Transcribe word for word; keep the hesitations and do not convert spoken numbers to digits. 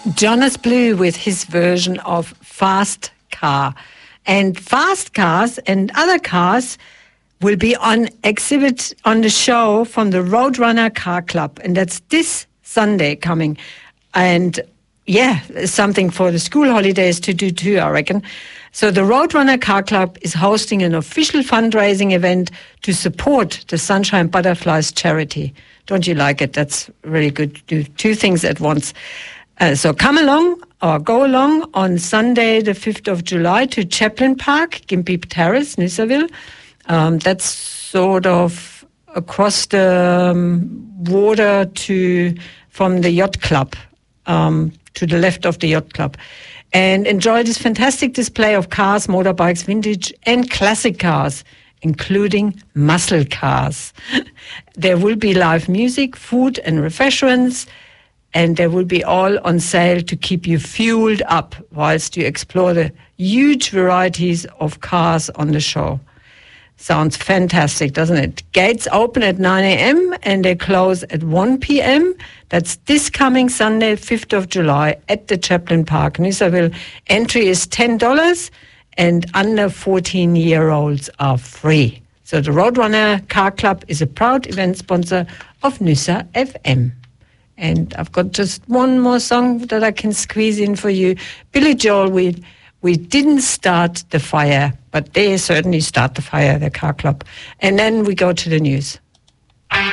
Jonas Blue with his version of Fast Car. And fast cars and other cars will be on exhibit on the show from the Roadrunner Car Club. And that's this Sunday coming. And yeah, something for the school holidays to do too, I reckon. So the Roadrunner Car Club is hosting an official fundraising event to support the Sunshine Butterflies charity. Don't you like it? That's really good to do two things at once. Uh, so come along or go along on Sunday, the fifth of July, to Chaplin Park, Gympie Terrace, Noosa. Um, that's sort of across the um, water to from the yacht club, um, to the left of the yacht club. And enjoy this fantastic display of cars, motorbikes, vintage and classic cars, including muscle cars. There will be live music, food and refreshments, and they will be all on sale to keep you fueled up whilst you explore the huge varieties of cars on the show. Sounds fantastic, doesn't it? Gates open at nine a.m. and they close at one p.m. That's this coming Sunday, fifth of July, at the Chaplin Park, Noosaville. Entry is ten dollars and under fourteen-year-olds are free. So the Roadrunner Car Club is a proud event sponsor of Noosa F M. And I've got just one more song that I can squeeze in for you. Billy Joel, we, we didn't start the fire, but they certainly start the fire, the car club. And then we go to the news.